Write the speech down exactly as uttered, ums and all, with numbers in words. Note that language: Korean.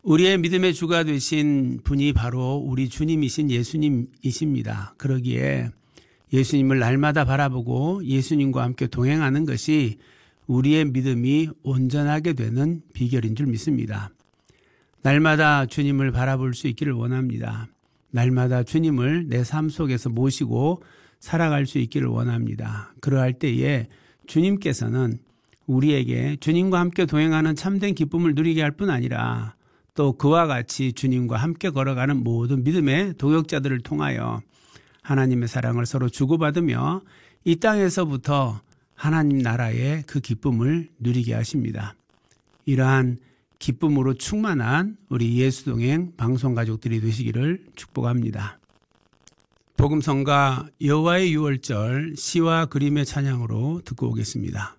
우리의 믿음의 주가 되신 분이 바로 우리 주님이신 예수님이십니다. 그러기에 예수님을 날마다 바라보고 예수님과 함께 동행하는 것이 우리의 믿음이 온전하게 되는 비결인 줄 믿습니다. 날마다 주님을 바라볼 수 있기를 원합니다. 날마다 주님을 내 삶 속에서 모시고 살아갈 수 있기를 원합니다. 그러할 때에 주님께서는 우리에게 주님과 함께 동행하는 참된 기쁨을 누리게 할 뿐 아니라 또 그와 같이 주님과 함께 걸어가는 모든 믿음의 동역자들을 통하여 하나님의 사랑을 서로 주고받으며 이 땅에서부터 하나님 나라의 그 기쁨을 누리게 하십니다. 이러한 기쁨으로 충만한 우리 예수동행 방송가족들이 되시기를 축복합니다. 복음성가 여호와의 유월절 시와 그림의 찬양으로 듣고 오겠습니다.